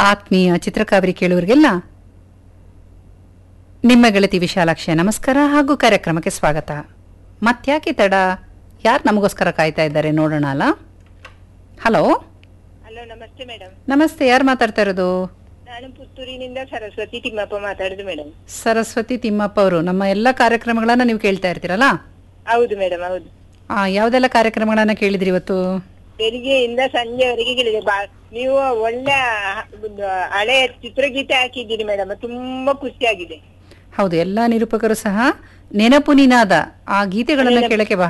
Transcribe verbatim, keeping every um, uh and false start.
ಆತ್ಮೀಯ ಚಿತ್ರಕಾವರಿ ಕೇಳುವರಿಗೆಲ್ಲ ನಿಮ್ಮ ಗೆಳತಿ ವಿಶಾಲಾಕ್ಷಿಯ ನಮಸ್ಕಾರ ಹಾಗೂ ಕಾರ್ಯಕ್ರಮಕ್ಕೆ ಸ್ವಾಗತ. ಮತ್ಯಾಕೆ ತಡ, ಯಾರು ನಮಗೋಸ್ಕರ ಕಾಯ್ತಾ ಇದ್ದಾರೆ ನೋಡೋಣ ಅಲ್ಲ. ಹಲೋ ಹಲೋ, ನಮಸ್ತೆ ಮೇಡಮ್. ನಮಸ್ತೆ, ಯಾರು ಮಾತಾಡ್ತಾ ಇರೋದು? ನಾನು ಪುತ್ತೂರಿನಿಂದ ಸರಸ್ವತಿ ತಿಮ್ಮಪ್ಪ ಮಾತಾಡುದು ಮೇಡಮ್. ಸರಸ್ವತಿ ತಿಮ್ಮಪ್ಪ ಅವರು, ನಮ್ಮ ಎಲ್ಲ ಕಾರ್ಯಕ್ರಮಗಳನ್ನ ನೀವು ಕೇಳ್ತಾ ಇರ್ತೀರಲ್ಲ? ಹೌದು ಮೇಡಮ್, ಹೌದು. ಆ ಯಾವ್ದೆಲ್ಲ ಕಾರ್ಯಕ್ರಮಗಳನ್ನ ಕೇಳಿದ್ರಿ ಇವತ್ತು? ಬೆಳಿಗ್ಗೆಯಿಂದ ಸಂಜೆವರೆಗೆ ಕೇಳಿದೆ. ಬಾ- ನೀವು ಒಳ್ಳೆ ಒಂದು ಹಳೆಯ ಚಿತ್ರಗೀತೆ ಹಾಕಿದ್ದೀರಿ ಮೇಡಮ್, ತುಂಬಾ ಖುಷಿಯಾಗಿದೆ. ಹೌದು, ಎಲ್ಲ ನಿರೂಪಕರು ಸಹ ನೆನಪು ನಿನಾದ ಆ ಗೀತೆಗಳನ್ನ ಕೇಳಕ್ಕೆ ಬಹಳ